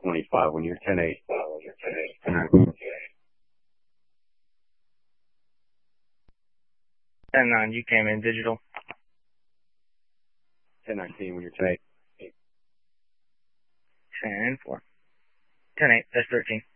25 when you're 10-8. 10-9, you came in digital. 10-19 when you're 10-8. 10-4. 10-8, that's 13.